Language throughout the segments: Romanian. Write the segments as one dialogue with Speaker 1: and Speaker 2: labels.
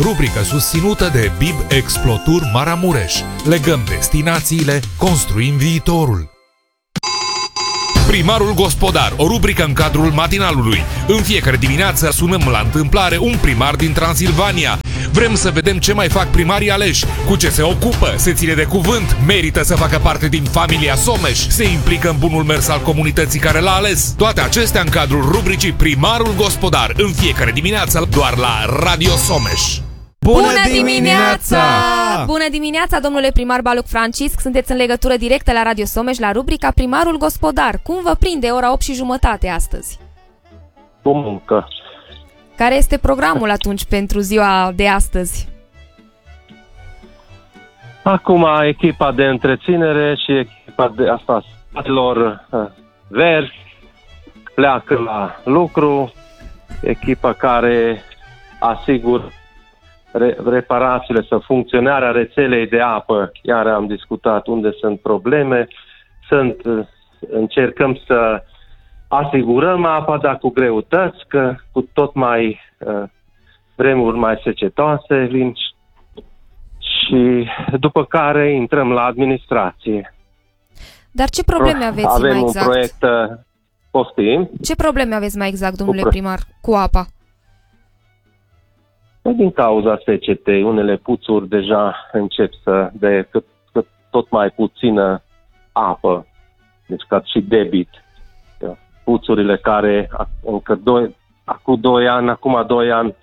Speaker 1: rubrică susținută de Bib Explotur Maramureș. Legăm destinațiile, construim viitorul. Primarul Gospodar, o rubrică în cadrul matinalului. În fiecare dimineață sunăm la întâmplare un primar din Transilvania. Vrem să vedem ce mai fac primarii aleși, cu ce se ocupă, se ține de cuvânt, merită să facă parte din familia Someș, se implică în bunul mers al comunității care l-a ales. Toate acestea în cadrul rubricii Primarul Gospodar, în fiecare dimineață, doar la Radio Someș.
Speaker 2: Bună dimineața! Bună dimineața, domnule primar Baluc Francisc. Sunteți în legătură directă la Radio Someș la rubrica Primarul Gospodar. Cum vă prinde ora 8:30 astăzi?
Speaker 3: Cu muncă.
Speaker 2: Care este programul atunci pentru ziua de astăzi?
Speaker 3: Acum echipa de întreținere și echipa de asfaltelor verzi pleacă la lucru. Echipa care asigură reparațiile sau funcționarea rețelei de apă. Iar am discutat unde sunt probleme. Încercăm să asigurăm apa, dar cu greutăți, că cu tot mai vremuri mai secetoase vin și după care intrăm la administrație.
Speaker 2: Dar ce probleme aveți
Speaker 3: Avem
Speaker 2: mai exact?
Speaker 3: Un proiect, poftim.
Speaker 2: Ce probleme aveți mai exact, domnule primar, cu apa?
Speaker 3: Din cauza secetei, unele puțuri deja încep să cât tot mai puțină apă, deci ca și debit. Puțurile care acum 2 ani,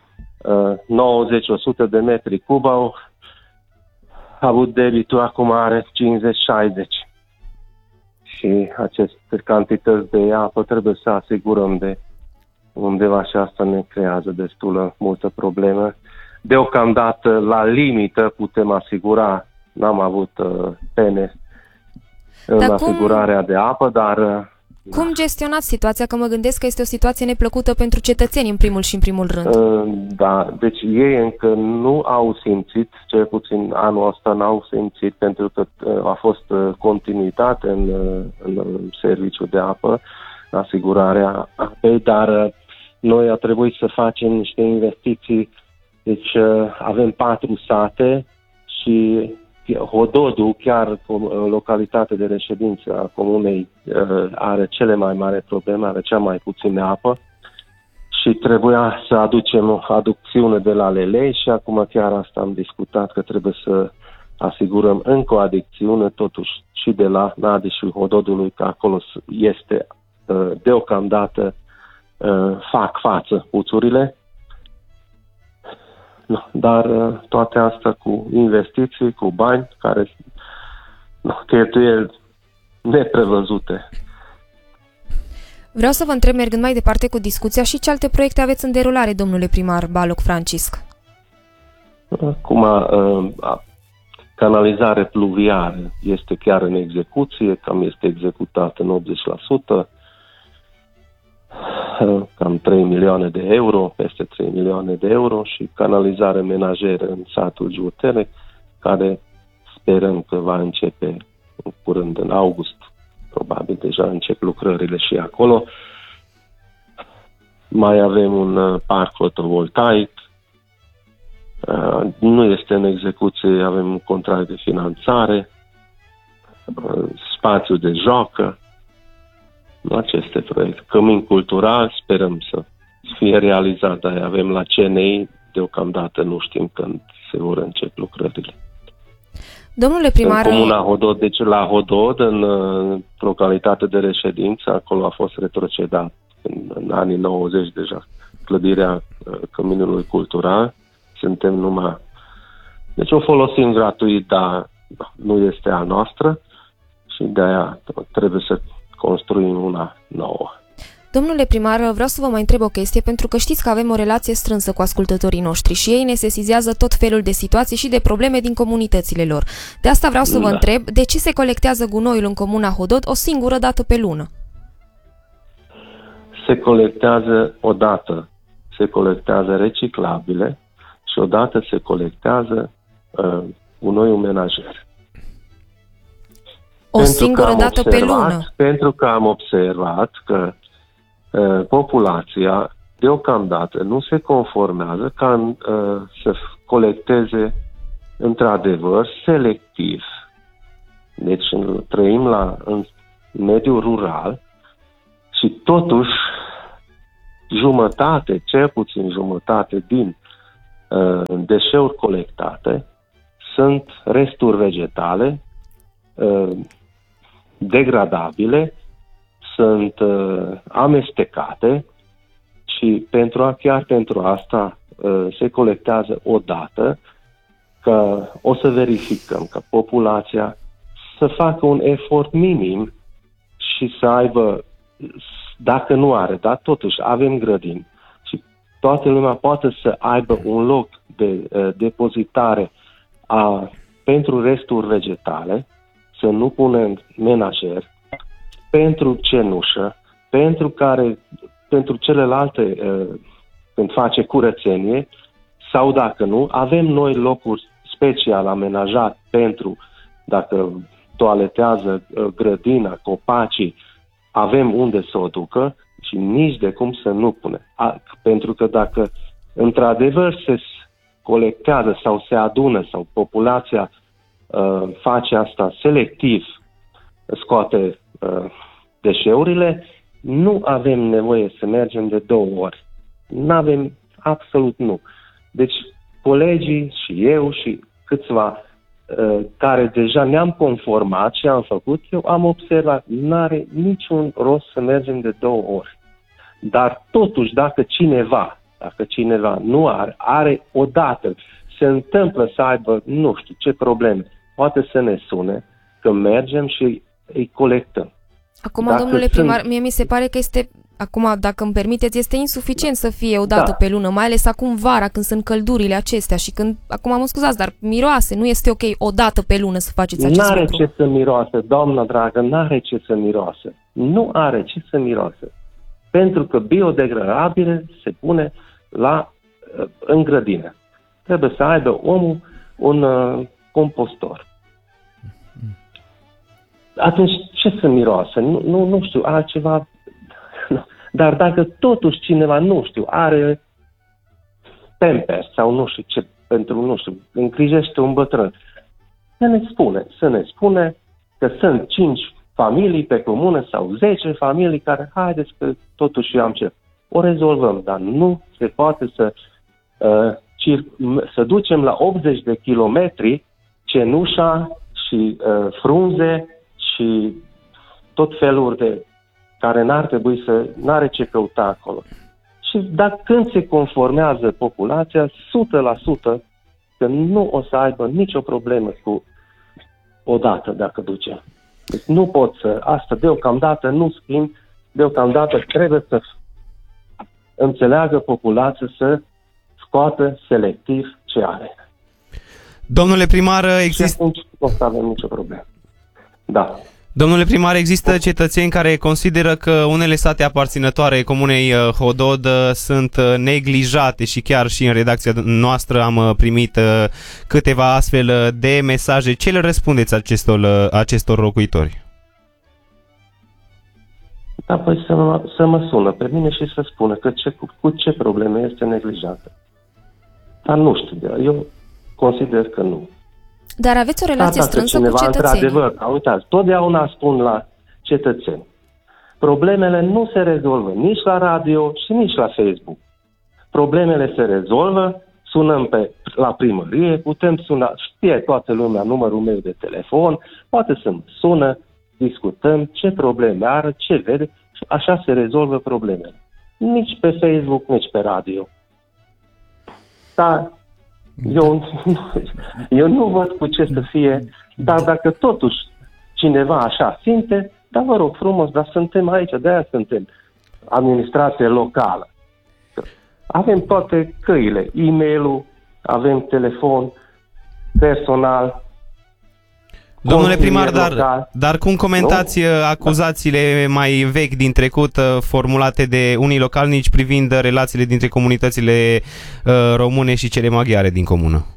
Speaker 3: 90-100 de metri cub au avut debitul, acum are 50-60. Și aceste cantități de apă trebuie să asigurăm de undeva și asta ne creează destulă multă problemă. Deocamdată, la limită, putem asigura, n-am avut pene în asigurarea de apă, dar...
Speaker 2: Cum gestionați situația? Că mă gândesc că este o situație neplăcută pentru cetățeni în primul și în primul rând.
Speaker 3: Da, deci ei încă nu au simțit, cel puțin anul ăsta n-au simțit, pentru că a fost continuitate în serviciul de apă, asigurarea apei, dar noi a trebuit să facem niște investiții. Deci avem 4 sate și Hododul, chiar localitate de reședință a comunei, are cele mai mari probleme, are cea mai puțină apă și trebuia să aducem o aducțiune de la Lelei și acum chiar asta am discutat, că trebuie să asigurăm încă o aducțiune totuși și de la Nadi și Hododului, că acolo este deocamdată fac față puțurile. Dar toate astea cu investiții, cu bani, care cheltuieli neprevăzute.
Speaker 2: Vreau să vă întreb, mergând mai departe cu discuția, și ce alte proiecte aveți în derulare, domnule primar Baluc Francisc?
Speaker 3: Acum, canalizare pluvială este chiar în execuție, cam este executată în 80%. Cam 3 milioane de euro, peste 3 milioane de euro și canalizare menajeră în satul Giurtele, care sperăm că va începe în curând, în august. Probabil deja încep lucrările și acolo. Mai avem un parc fotovoltaic. Nu este în execuție, avem un contract de finanțare, spațiu de joacă. Aceste proiecte. Cămin cultural sperăm să fie realizat, dar avem la CNI, deocamdată nu știm când se vor începe lucrările.
Speaker 2: Domnule primar...
Speaker 3: În comuna Hodod, deci la Hodod, în localitate de reședință, acolo a fost retrocedat în anii 90 deja clădirea căminului cultural. Suntem numai... Deci o folosim gratuit, dar nu este a noastră și de-aia trebuie să construim una nouă.
Speaker 2: Domnule primar, vreau să vă mai întreb o chestie, pentru că știți că avem o relație strânsă cu ascultătorii noștri și ei ne sesizează tot felul de situații și de probleme din comunitățile lor. De asta vreau să vă întreb, de ce se colectează gunoiul în comuna Hodod o singură dată pe lună?
Speaker 3: Se colectează odată, se colectează reciclabile și odată se colectează gunoiul menajer.
Speaker 2: O singură dată pe lună?
Speaker 3: Pentru că am observat că populația deocamdată nu se conformează ca să colecteze într-adevăr selectiv. Deci trăim în mediul rural și totuși cel puțin jumătate din deșeuri colectate sunt resturi vegetale degradabile, sunt amestecate și chiar pentru asta se colectează odată, că o să verificăm că populația să facă un efort minim și să aibă, dacă nu are, dar totuși avem grădini și toată lumea poate să aibă un loc de depozitare pentru resturi vegetale, să nu punem menajer, pentru cenușă, pentru celelalte când face curățenie, sau dacă nu, avem noi locuri special amenajat pentru, dacă toaletează grădina, copacii, avem unde să o ducă și nici de cum să nu pune. Pentru că dacă într-adevăr se colectează sau se adună sau populația face asta selectiv, scoate deșeurile, nu avem nevoie să mergem de 2 ori. N-avem, absolut nu. Deci colegii și eu și câțiva care deja ne-am conformat și am făcut, eu am observat, n-are niciun rost să mergem de 2 ori. Dar totuși, dacă cineva nu are odată, se întâmplă să aibă, nu știu ce probleme, poate să ne sune, că mergem și îi colectăm.
Speaker 2: Acum, domnule primar, mie mi se pare că acum, dacă îmi permiteți, este insuficient să fie o dată pe lună, mai ales acum vara, când sunt căldurile acestea și când, acum mă scuzați, dar miroase, nu este ok o dată pe lună să faceți acest lucru.
Speaker 3: N-are ce să miroase, doamna dragă, n-are ce să miroase. Nu are ce să miroase. Pentru că biodegradabile se pune în grădină. Trebuie să aibă omul un compostor. Atunci ce să miroase? Nu știu, altceva. Dar dacă totuși cineva, nu știu, are Pampers sau nu știu ce, îngrijește un bătrân, să ne spune că sunt 5 familii pe comună sau 10 familii care, haideți că totuși eu am ce. O rezolvăm, dar nu se poate să ducem la 80 de kilometri cenușa și frunze și tot felul de care n-are ce căuta acolo. Și când se conformează populația, 100% că nu o să aibă nicio problemă cu odată dacă duce. Deci nu pot asta deocamdată nu schimb, deocamdată trebuie să înțeleagă populația să scoată selectiv ce are.
Speaker 4: Domnule primar, există...
Speaker 3: Și atunci nu o să avem nicio problemă. Da.
Speaker 4: Domnule primar, există cetățeni care consideră că unele sate aparținătoare comunei Hodod sunt neglijate și chiar și în redacția noastră am primit câteva astfel de mesaje. Ce le răspundeți acestor locuitori?
Speaker 3: Da, păi să mă sună pe mine și să spună că cu ce probleme este neglijată. Dar nu știu, eu consider că nu.
Speaker 2: Dar aveți o relație strânsă cu cetățenii.
Speaker 3: Într-adevăr, uitați, totdeauna spun la cetățeni, problemele nu se rezolvă nici la radio și nici la Facebook. Problemele se rezolvă, sunăm la primărie, putem suna, știe toată lumea numărul meu de telefon, poate să mă sună, discutăm ce probleme are, ce vede și așa se rezolvă problemele. Nici pe Facebook, nici pe radio. Dar eu nu văd cu ce să fie, dar dacă totuși cineva așa simte, dar vă rog frumos, dar suntem aici, de-aia suntem administrație locală. Avem toate căile, e-mail-ul, avem telefon personal.
Speaker 4: Domnule primar, dar cum comentați acuzațiile mai vechi din trecut formulate de unii localnici privind relațiile dintre comunitățile române și cele maghiare din comună?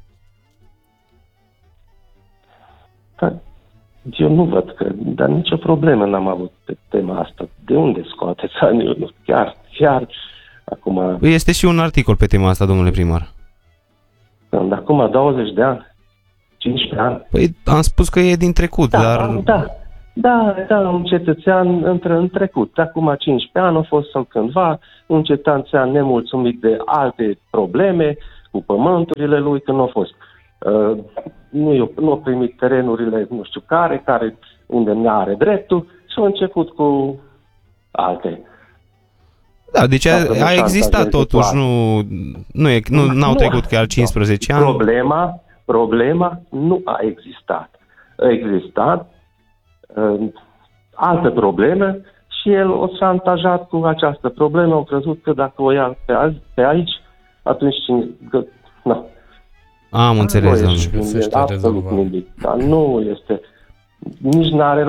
Speaker 3: Eu nu văd dar nicio problemă n-am avut pe tema asta. De unde scoateți? Chiar Acum,
Speaker 4: Este și un articol pe tema asta, domnule primar.
Speaker 3: acum 20 de ani, 15 ani.
Speaker 4: Păi am spus că e din trecut, dar...
Speaker 3: Da, un cetățean în trecut. Acum 15 ani a fost sau cândva un cetățean nemulțumit de alte probleme cu pământurile lui, că nu a fost. Nu a primit terenurile nu știu care unde nu are dreptul și a început cu alte.
Speaker 4: Da, deci a existat totuși, n-au trecut chiar 15 ani.
Speaker 3: Problema nu a existat. A existat altă problemă și el o șantajat cu această problemă. Au crezut că dacă o ia pe aici, atunci nu.
Speaker 4: Am înțeles, domnule.
Speaker 3: Absolut nimic. Dar nu este... Nici n-are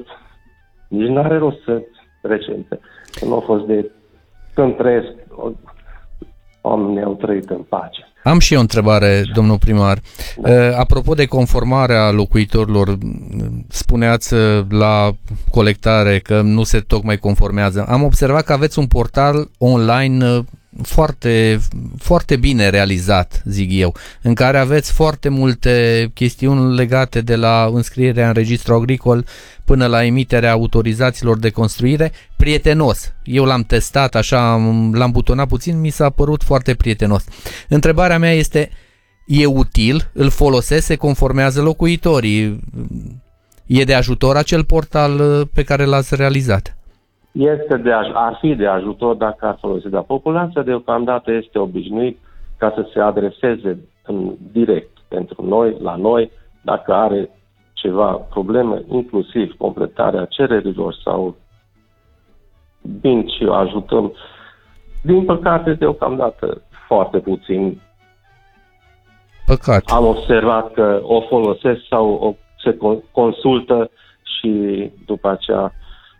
Speaker 3: rost să recente. Nu a fost de... Când trăiesc, oamenii au trăit în pace.
Speaker 5: Am și eu o întrebare, domnul primar. Apropo de conformarea locuitorilor, spuneați la colectare că nu se tocmai conformează. Am observat că aveți un portal online foarte, foarte bine realizat, zic eu, în care aveți foarte multe chestiuni legate de la înscrierea în registru agricol până la emiterea autorizațiilor de construire, prietenos. Eu l-am testat așa, l-am butonat puțin, mi s-a părut foarte prietenos. Întrebarea mea este, e util? Îl folosesc? Se conformează locuitorii? E de ajutor acel portal pe care l-ați realizat?
Speaker 3: Ar fi de ajutor dacă ar folosi, dar populația deocamdată este obișnuit ca să se adreseze în direct pentru noi, la noi, dacă are ceva probleme, inclusiv completarea cererilor sau vin și ajutăm. Din păcate, deocamdată, foarte puțin.
Speaker 5: Păcat.
Speaker 3: Am observat că o folosesc sau se consultă și după aceea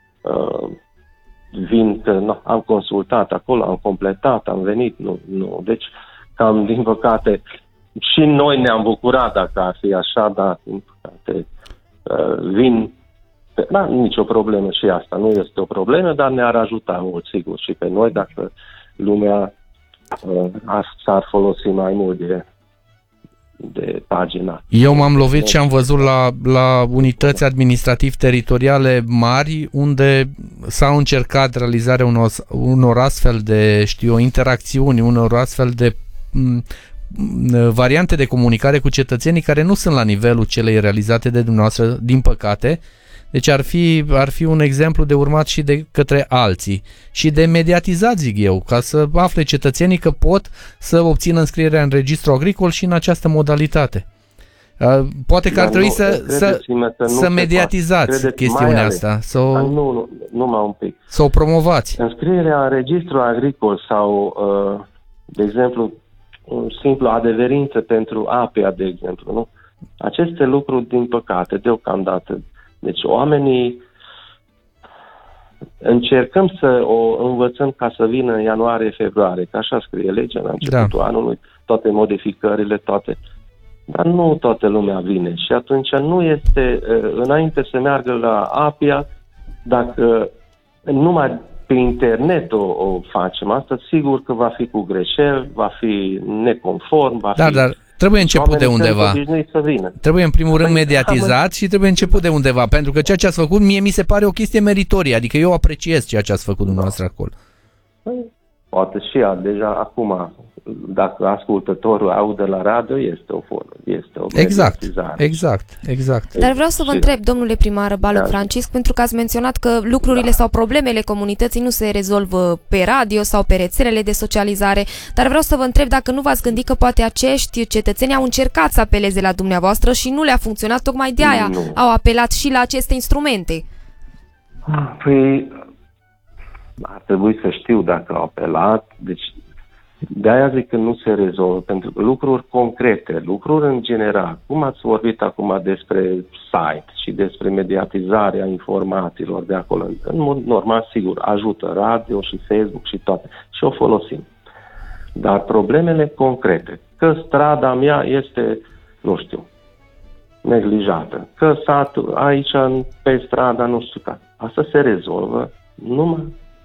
Speaker 3: vin că am consultat acolo, am completat, am venit, nu. Deci, cam din păcate, și noi ne-am bucurat dacă ar fi așa, dar din păcate vin. Da, nicio problemă și asta. Nu este o problemă, dar ne-ar ajuta mult, sigur, și pe noi dacă lumea s-ar folosi mai mult de pagina.
Speaker 5: Eu m-am lovit și am văzut la unități administrativ-teritoriale mari unde s-au încercat realizarea unor astfel de, interacțiuni, unor astfel de variante de comunicare cu cetățenii care nu sunt la nivelul celei realizate de dumneavoastră, din păcate. Deci ar fi un exemplu de urmat și de către alții și de mediatizat, zic eu, ca să afle cetățenii că pot să obțină înscrierea în registru agricol și în această modalitate. Poate că ar trebui să mediatizați chestiunea asta.
Speaker 3: Numai un pic.
Speaker 5: Să o promovați.
Speaker 3: Înscrierea în registru agricol sau, de exemplu, un simplu adeverință pentru APEA, de exemplu, nu? Aceste lucruri, din păcate, deocamdată. Deci oamenii încercăm să o învățăm ca să vină în ianuarie-februarie, că așa scrie legea la începutul anului, toate modificările, toate. Dar nu toată lumea vine și atunci nu este, înainte să meargă la APIA, dacă numai pe internet o facem asta, sigur că va fi cu greșeli, va fi neconform, va fi...
Speaker 5: Dar trebuie început de undeva. Trebuie în primul rând mediatizat și trebuie început de undeva, pentru că ceea ce ați făcut, mie mi se pare o chestie meritorie, adică eu apreciez ceea ce ați făcut dumneavoastră acolo.
Speaker 3: Poate și deja acum, dacă ascultătorul aude la radio, este o formă, este o mediatizare.
Speaker 5: Exact.
Speaker 2: Dar vreau să vă întreb, domnule primar Baluc Francisc, pentru că ați menționat că lucrurile sau problemele comunității nu se rezolvă pe radio sau pe rețelele de socializare, dar vreau să vă întreb dacă nu v-ați gândit că poate acești cetățeni au încercat să apeleze la dumneavoastră și nu le-a funcționat, tocmai de aia au apelat și la aceste instrumente.
Speaker 3: Păi, ar trebui să știu dacă au apelat, deci de-aia zic că nu se rezolvă, pentru că lucruri concrete, lucruri în general, cum ați vorbit acum despre site și despre mediatizarea informațiilor de acolo, în mod normal, sigur, ajută radio și Facebook și toate, și o folosim. Dar problemele concrete, că strada mea este, nu știu, neglijată, că satul aici pe strada, nu știu care, asta se rezolvă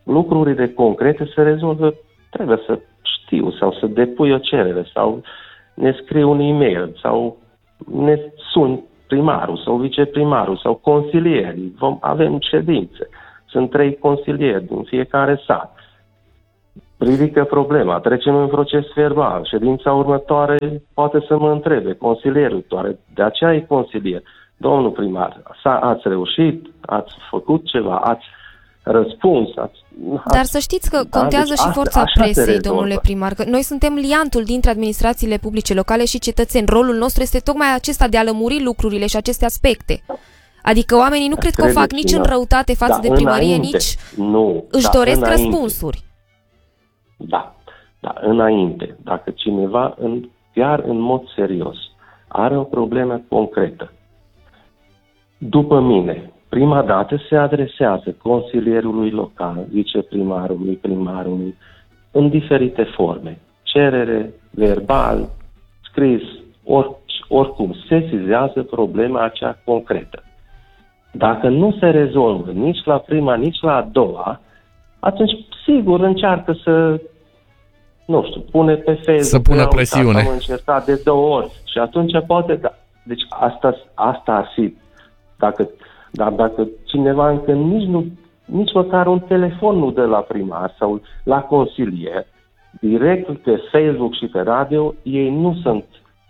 Speaker 3: lucrurile concrete se rezolvă, trebuie să știu sau să depui o cerere sau ne scrie un e-mail sau ne suni primarul sau viceprimarul sau consilierii. Avem ședințe. Sunt 3 consilieri din fiecare sat. Ridică problema, trecem în proces verbal. Ședința următoare poate să mă întrebe consilierul, de aceea e consilier. Domnul primar, ați reușit, ați făcut ceva, ați răspuns.
Speaker 2: Dar să știți că contează și forța presei, domnule primar, că noi suntem liantul dintre administrațiile publice locale și cetățeni. Rolul nostru este tocmai acesta de a lămuri lucrurile și aceste aspecte. Adică oamenii nu cred că o fac nici în răutate față de primărie, nici își doresc răspunsuri.
Speaker 3: Da, înainte, dacă cineva chiar în mod serios are o problemă concretă, după mine, prima dată se adresează consilierului local, viceprimarului, primarului, în diferite forme. Cerere, verbal, scris, oricum, sesizează problema aceea concretă. Dacă nu se rezolvă nici la prima, nici la a doua, atunci, sigur, încearcă să, pune pe Facebook.
Speaker 5: Să pună presiune.
Speaker 3: Am încercat de 2 ori și atunci poate, da. Deci asta ar fi, dacă cineva încă nici măcar un telefon nu dă la primar sau la consilier, direct pe Facebook și pe radio, ei nu sunt,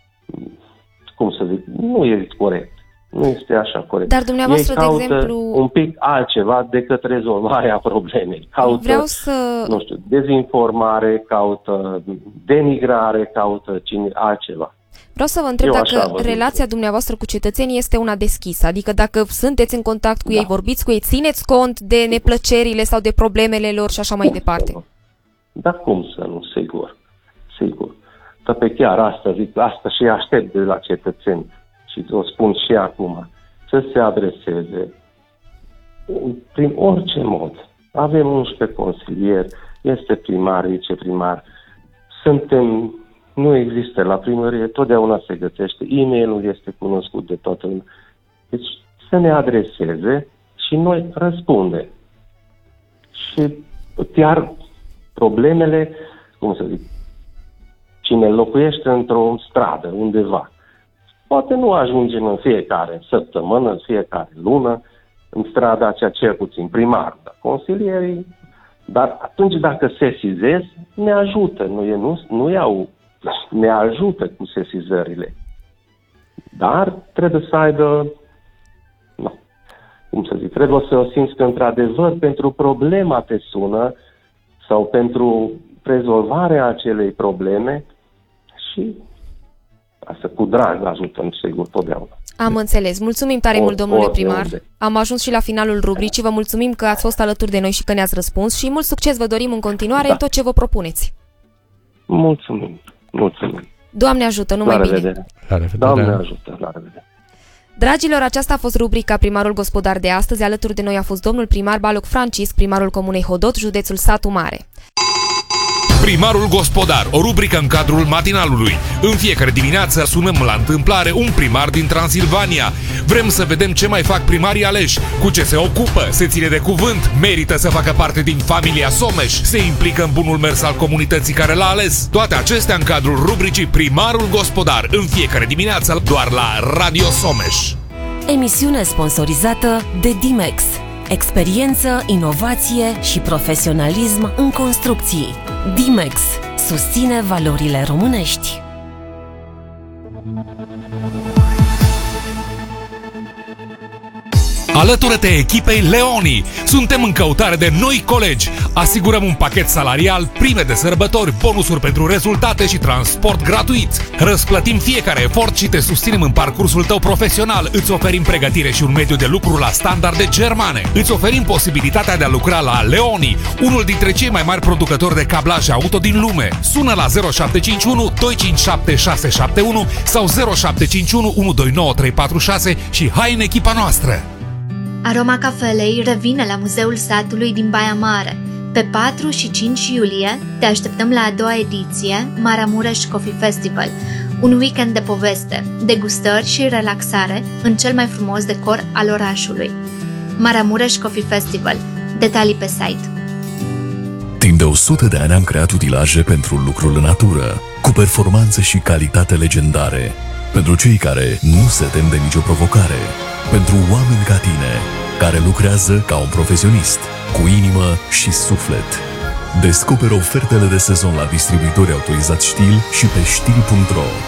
Speaker 3: nu e corect. Nu este așa corect.
Speaker 2: Dar dumneavoastră,
Speaker 3: ei caută
Speaker 2: de exemplu,
Speaker 3: un pic altceva decât rezolvarea problemei. Caută, dezinformare, caută denigrare, caută altceva.
Speaker 2: Vreau să vă întreb dacă relația dumneavoastră cu cetățenii este una deschisă, adică dacă sunteți în contact cu ei, vorbiți cu ei, țineți cont de neplăcerile sau de problemele lor și așa mai departe.
Speaker 3: Dar cum să nu, sigur. Dar pe chiar asta zic, asta și aștept de la cetățeni. Și o spun și acum, să se adreseze prin orice mod. Avem 11 consilieri, este primar, viceprimar, nu există la primărie, totdeauna se găsește, e-mailul este cunoscut de toată lumea. Deci să ne adreseze și noi răspundem. Și chiar problemele, cine locuiește într-o stradă undeva, poate nu ajungem în fiecare săptămână, în fiecare lună, în strada aceea, cel puțin primarul, dar consilierii, dar atunci dacă sesizez, ne ajută, ne ajută cu sesizările. Dar trebuie să aibă, trebuie să o simți că într-adevăr pentru problema te sună sau pentru rezolvarea acelei probleme și asta cu drag ajutăm, sigur, totdeauna.
Speaker 2: Am înțeles. Mulțumim tare mult, domnule primar. Am ajuns și la finalul rubricii. Vă mulțumim că ați fost alături de noi și că ne-ați răspuns și mult succes vă dorim în continuare în tot ce vă propuneți.
Speaker 3: Mulțumim.
Speaker 2: Doamne ajută, numai bine.
Speaker 5: La revedere.
Speaker 3: Doamne ajută, la revedere.
Speaker 2: Dragilor, aceasta a fost rubrica Primarul Gospodar de astăzi. Alături de noi a fost domnul primar Baloc Francisc, primarul Comunei Hodod, județul Satu Mare.
Speaker 1: Primarul Gospodar, o rubrică în cadrul matinalului. În fiecare dimineață sunăm la întâmplare un primar din Transilvania. Vrem să vedem ce mai fac primarii aleși, cu ce se ocupă, se ține de cuvânt, merită să facă parte din familia Someș, se implică în bunul mers al comunității care l-a ales. Toate acestea în cadrul rubricii Primarul Gospodar, în fiecare dimineață doar la Radio Someș.
Speaker 6: Emisiune sponsorizată de Dimex. Experiență, inovație și profesionalism în construcții. Dimex susține valorile românești.
Speaker 1: Alătură-te echipei Leoni! Suntem în căutare de noi colegi. Asigurăm un pachet salarial, prime de sărbători, bonusuri pentru rezultate și transport gratuit. Răsplătim fiecare efort și te susținem în parcursul tău profesional. Îți oferim pregătire și un mediu de lucru la standarde germane. Îți oferim posibilitatea de a lucra la Leoni, unul dintre cei mai mari producători de cablaje auto din lume. Sună la 0751 257 671 sau 0751 129 346 și hai în echipa noastră!
Speaker 7: Aroma Cafelei revine la Muzeul Satului din Baia Mare. Pe 4 și 5 iulie te așteptăm la a doua ediție Maramureș Coffee Festival, un weekend de poveste, degustări și relaxare în cel mai frumos decor al orașului. Maramureș Coffee Festival. Detalii pe site.
Speaker 8: De 100 de ani am creat utilaje pentru lucrul în natură, cu performanță și calitate legendare. Pentru cei care nu se tem de nicio provocare. Pentru oameni ca tine, care lucrează ca un profesionist, cu inimă și suflet. Descoperă ofertele de sezon la distribuitori autorizați Stihl și pe stihl.ro.